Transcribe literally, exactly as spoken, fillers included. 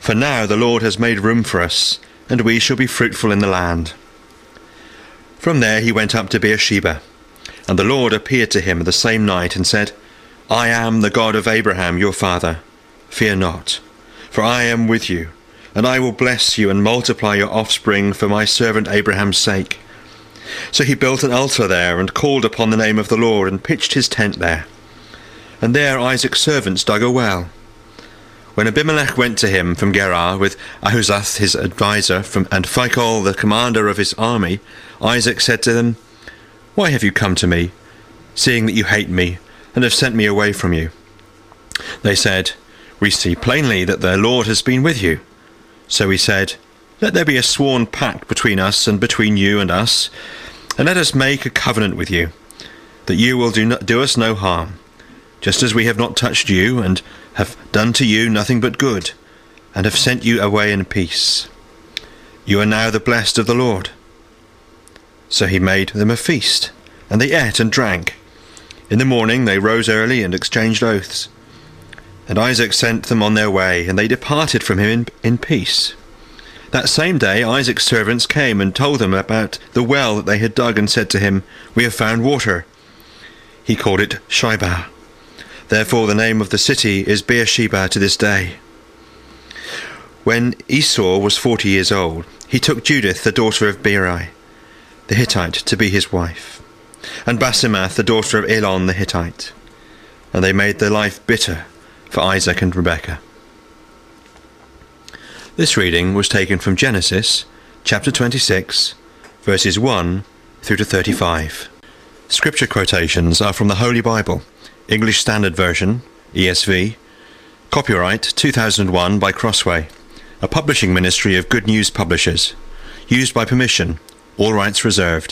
For now the Lord has made room for us, and we shall be fruitful in the land." From there he went up to Beersheba, and the Lord appeared to him the same night and said, "I am the God of Abraham your father. Fear not, for I am with you, and I will bless you and multiply your offspring for my servant Abraham's sake." So he built an altar there and called upon the name of the Lord and pitched his tent there. And there Isaac's servants dug a well. When Abimelech went to him from Gerar with Ahuzath his adviser from, and Phicol the commander of his army, Isaac said to them, "Why have you come to me, seeing that you hate me, and have sent me away from you?" They said, "We see plainly that the Lord has been with you." So he said, "Let there be a sworn pact between us and between you and us, and let us make a covenant with you, that you will do, no, do us no harm, just as we have not touched you, and have done to you nothing but good, and have sent you away in peace. You are now the blessed of the Lord." So he made them a feast, and they ate and drank. In the morning they rose early and exchanged oaths. And Isaac sent them on their way, and they departed from him in, in peace. That same day Isaac's servants came and told him about the well that they had dug, and said to him, "We have found water." He called it Shibah. Therefore the name of the city is Beersheba to this day. When Esau was forty years old, he took Judith, the daughter of Beeri, the Hittite, to be his wife, and Basemath, the daughter of Elon the Hittite. And they made their life bitter for Isaac and Rebekah. This reading was taken from Genesis, chapter twenty-six, verses one through to thirty-five. Scripture quotations are from the Holy Bible, English Standard Version, E S V, copyright two thousand one by Crossway, a publishing ministry of Good News Publishers, used by permission, all rights reserved.